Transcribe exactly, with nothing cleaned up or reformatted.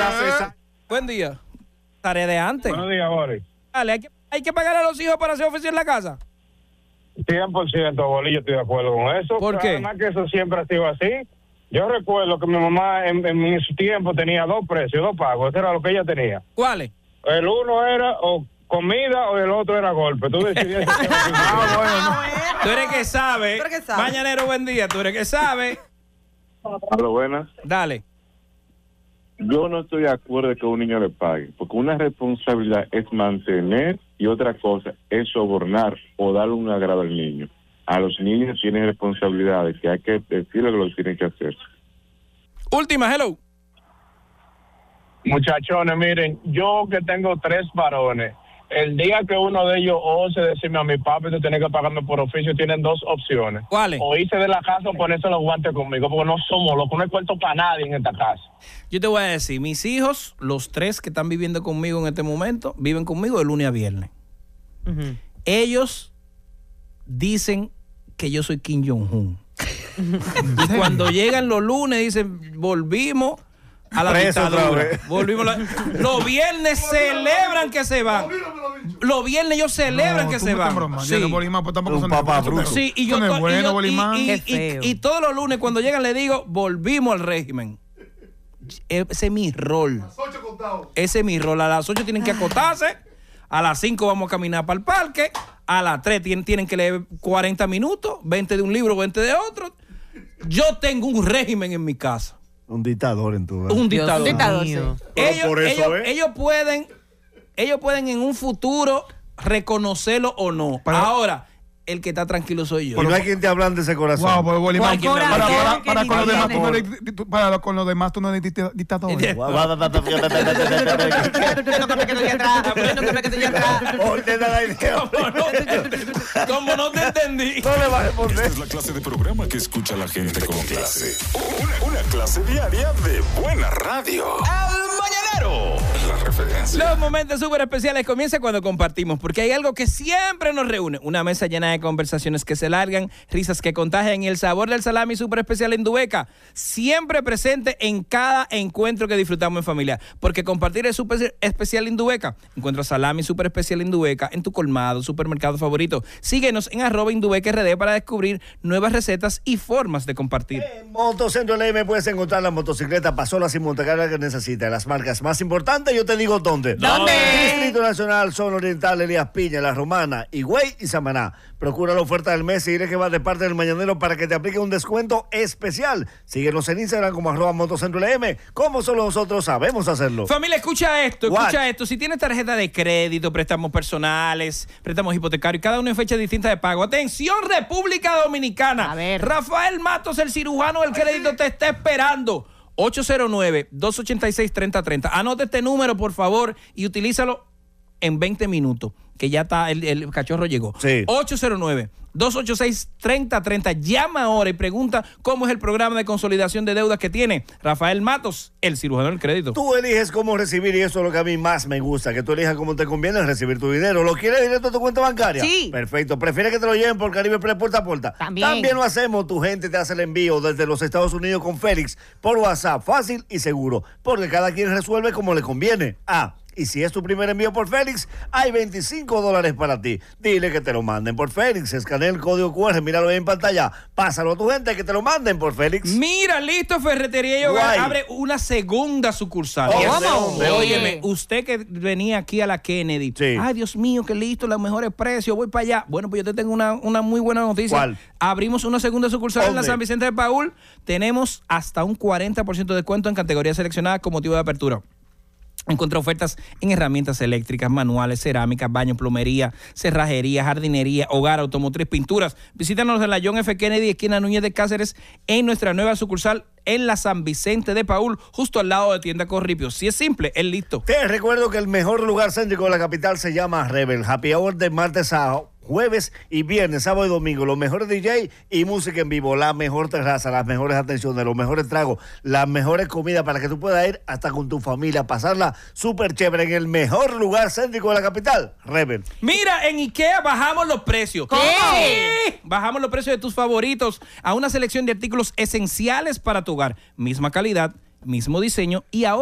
clase. Buen día. Tarea de antes. Buenos días, Boris. Dale, ¿hay que, hay que pagar a los hijos para hacer oficio en la casa? cien por ciento, Boris, yo estoy de acuerdo con eso. ¿Por qué? Además que eso siempre ha sido así. Yo recuerdo que mi mamá en, en su tiempo tenía dos precios, dos pagos. Eso era lo que ella tenía. ¿Cuáles? El uno era o comida o el otro era golpe. Tú decidías. Ah, bueno. Tú eres que sabe. Tú eres que sabe. Mañanero, buen día. Tú eres que sabe. A lo buenas. Dale. Yo no estoy de acuerdo de que un niño le pague, porque una responsabilidad es mantener y otra cosa es sobornar o darle un agrado al niño. A los niños tienen responsabilidades que hay que decirle que lo tienen que hacer. Última, hello. Muchachones, miren, yo que tengo tres varones, el día que uno de ellos ose decirme a mi papi, tú tienes que pagarme por oficio, tienen dos opciones. ¿Cuáles? O irse de la casa o ponerse los guantes conmigo, porque no somos locos, no hay cuarto para nadie en esta casa. Yo te voy a decir, mis hijos, los tres que están viviendo conmigo en este momento, viven conmigo de lunes a viernes. Uh-huh. Ellos dicen que yo soy Kim Jong-un. Y cuando llegan los lunes dicen, volvimos a la Preso dictadura. Volvimos la... Los viernes celebran que se van. Los viernes ellos celebran no, que se van. Broma. Sí. Bolimán, pues tampoco un son papá de... bruto. Sí, y yo, no es y, bueno, yo Bolimán. y, y, Qué y, y todos los lunes cuando llegan le digo, volvimos al régimen. Ese es mi rol. Ese es mi rol. A las ocho tienen que acotarse. A las cinco vamos a caminar para el parque. A las tres tienen, tienen que leer cuarenta minutos. veinte de un libro, veinte de otro. Yo tengo un régimen en mi casa. Un dictador en tu Un dictador. Un dictador, sí. Ellos, por eso, ellos, ¿eh? ellos pueden, ellos pueden en un futuro reconocerlo o no. Pero- Ahora, el que está tranquilo soy yo. Y no hay quien te hablan de ese corazón. Wow, pues Bolimán, Por para, corazón, para, que para, ni con los demás, tiene. tú no eres, tú- para con los demás tú no eres dicta- dictador. Ordena la idea. Como no, como no te entendí. No le vas a responder. Esta es la clase de programa que escucha la gente con clase. Una, una clase diaria de buena radio. El Mañanero. La referencia. Los momentos súper especiales comienzan cuando compartimos, porque hay algo que siempre nos reúne. Una mesa llena de conversaciones que se largan, risas que contagian y el sabor del salami súper especial Indubeca, siempre presente en cada encuentro que disfrutamos en familia. Porque compartir es súper especial Indubeca. Encuentra salami súper especial Indubeca en tu colmado, supermercado favorito. Síguenos en arroba Indubeca R D para descubrir nuevas recetas y formas de compartir. En Motocentro L M puedes encontrar la motocicleta pasola sin montacarga que necesitas. Las marcas más importantes, yo te digo dónde. ¿Dónde? Distrito Nacional, Zona Oriental, Elías Piña, La Romana, Higüey y Samaná. Procura la oferta del mes y dile que va de parte del Mañanero para que te aplique un descuento especial. Síguenos en Instagram como arroba Motocentro L M, como solo nosotros sabemos hacerlo. Familia, escucha esto, escucha What? esto. Si tienes tarjeta de crédito, préstamos personales, préstamos hipotecarios, cada uno en fecha distinta de pago. Atención, República Dominicana. A ver. Rafael Matos, el cirujano del crédito, te está esperando. ocho cero nueve, dos ochenta y seis, treinta treinta. Anote este número, por favor, y utilízalo en veinte minutos, que ya está, el, el cachorro llegó. Sí. ocho cero nueve, dos ochenta y seis, treinta treinta. Llama ahora y pregunta cómo es el programa de consolidación de deudas que tiene Rafael Matos, el cirujano del crédito. Tú eliges cómo recibir y eso es lo que a mí más me gusta, que tú elijas cómo te conviene recibir tu dinero. ¿Lo quieres directo a tu cuenta bancaria? Sí. Perfecto. ¿Prefieres que te lo lleven por Caribe Express puerta a puerta? También. También lo hacemos. Tu gente te hace el envío desde los Estados Unidos con Félix por WhatsApp. Fácil y seguro. Porque cada quien resuelve como le conviene. Ah, y si es tu primer envío por Félix, hay veinticinco dólares para ti. Dile que te lo manden por Félix. Escanea el código cu erre, míralo ahí en pantalla. Pásalo a tu gente que te lo manden por Félix. Mira, listo, Ferretería y Hogar Guay. abre una segunda sucursal. Oh, ¿Cómo? ¿de dónde? Óyeme, usted que venía aquí a la Kennedy. Sí. Ay, Dios mío, qué listo, los mejores precios, voy para allá. Bueno, pues yo te tengo una, una muy buena noticia. ¿Cuál? Abrimos una segunda sucursal en la ¿Dónde? San Vicente de Paúl. Tenemos hasta un cuarenta por ciento de descuento en categorías seleccionadas con motivo de apertura. Encuentra ofertas en herramientas eléctricas, manuales, cerámicas, baño, plomería, cerrajería, jardinería, hogar, automotriz, pinturas. Visítanos en la John F. Kennedy, esquina Núñez de Cáceres, en nuestra nueva sucursal en la San Vicente de Paúl, justo al lado de Tienda Corripio. Si es simple, es listo. Te recuerdo que el mejor lugar céntrico de la capital se llama Rebel. Happy Hour de martes a jueves y viernes, sábado y domingo. Los mejores D J y música en vivo. La mejor terraza, las mejores atenciones, los mejores tragos, las mejores comidas para que tú puedas ir hasta con tu familia, pasarla súper chévere en el mejor lugar céntrico de la capital, Rebel. Mira, en IKEA bajamos los precios. ¿Cómo? Sí, bajamos los precios de tus favoritos a una selección de artículos esenciales para tu hogar. Misma calidad, mismo diseño y ahora